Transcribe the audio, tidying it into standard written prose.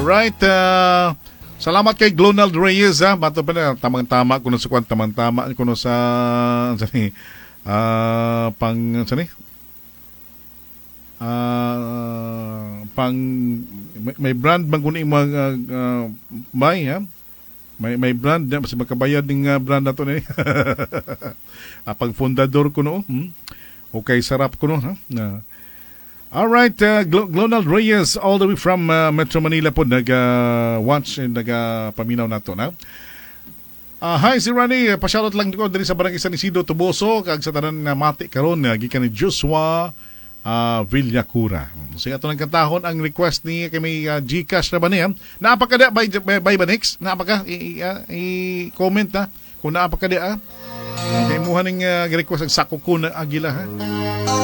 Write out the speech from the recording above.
Alright, salamat kay Glonald Reyes ha. Bato pa na tamang-tama kuno sa tamang-tama kuno sa sani pang sani pang may brand bang kuno imong may ha. May brand na mas makabayad ning brand nato ni. Pag fundador kuno. Okay, sarap kuno ha. Alright, Glonald Reyes all the way from Metro Manila po nag-watch and nag-paminaw na to na. Hi, si Rani. Pasyalot lang ko dali sa Barangay San Isidro, Tuboso. Kag sa tanan na mati karon gikan ni Joshua Villacura. So ato ng kantahon ang request ni kay may GCash na ba niya? Naapakada by Banix? Naapaka i-comment ha kung naapakada Kay muha ning request ang Sakukuna Agila ha.